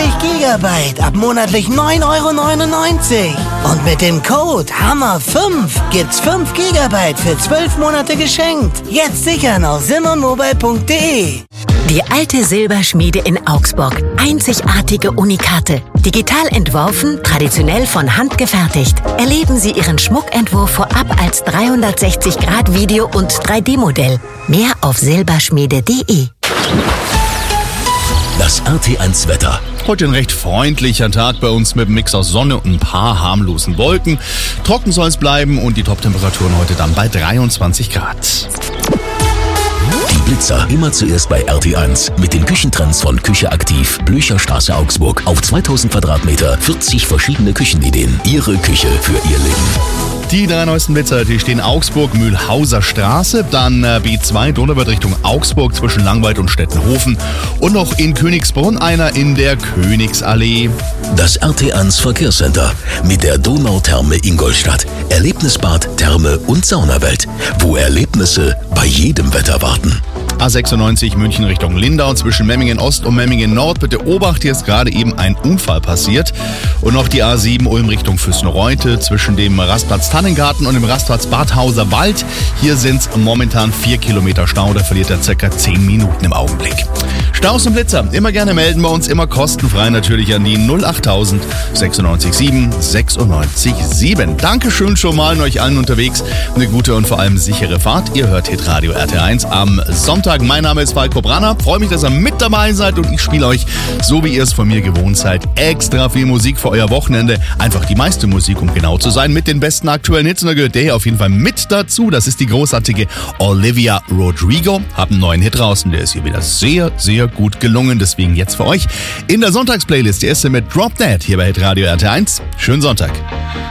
Gigabyte ab monatlich 9,99 €. Und mit dem Code HAMMER5 gibt's 5 Gigabyte für 12 Monate geschenkt. Jetzt sichern auf simonmobile.de. Die alte Silberschmiede in Augsburg. Einzigartige Unikate. Digital entworfen, traditionell von Hand gefertigt. Erleben Sie Ihren Schmuckentwurf vorab als 360-Grad-Video- und 3D-Modell. Mehr auf silberschmiede.de. Das RT1 Wetter. Heute ein recht freundlicher Tag bei uns mit einem Mix aus Sonne und ein paar harmlosen Wolken. Trocken soll es bleiben und die Toptemperaturen heute dann bei 23 Grad. Die Blitzer immer zuerst bei RT1 mit den Küchentrends von Küche aktiv, Blücherstraße Augsburg. Auf 2000 Quadratmeter, 40 verschiedene Küchenideen. Ihre Küche für Ihr Leben. Die 3 neuesten Blitzer, die stehen Augsburg, Mühlhauser Straße, dann B2 Donauwörth Richtung Augsburg zwischen Langweid und Stettenhofen und noch in Königsbrunn einer in der Königsallee. Das RT1 Verkehrscenter mit der Donautherme Ingolstadt. Erlebnisbad, Therme und Saunawelt, wo Erlebnisse bei jedem Wetter warten. A96 München Richtung Lindau zwischen Memmingen Ost und Memmingen Nord. Bitte Obacht, hier ist gerade eben ein Unfall passiert. Und noch die A7 Ulm Richtung Füssen-Reute zwischen dem Rastplatz Tannengarten und dem Rastplatz Badhauser Wald. Hier sind es momentan 4 Kilometer Stau, da verliert er ca. 10 Minuten im Augenblick. Staus und Blitzer, immer gerne melden bei uns, immer kostenfrei natürlich an die 08000 96 7 96 7. Dankeschön schon mal an euch allen unterwegs. Eine gute und vor allem sichere Fahrt. Ihr hört Hitradio RT1 am Sonntag. Mein Name ist Falco Branner. Freue mich, dass ihr mit dabei seid und ich spiele euch, so wie ihr es von mir gewohnt seid, extra viel Musik für euer Wochenende. Einfach die meiste Musik, um genau zu sein, mit den besten aktuellen Hits. Und da gehört der hier auf jeden Fall mit dazu. Das ist die großartige Olivia Rodrigo. Hab einen neuen Hit draußen. Der ist hier wieder sehr, sehr gut gelungen. Deswegen jetzt für euch in der Sonntagsplaylist. Die erste mit Drop Dead hier bei Hitradio RT1. Schönen Sonntag.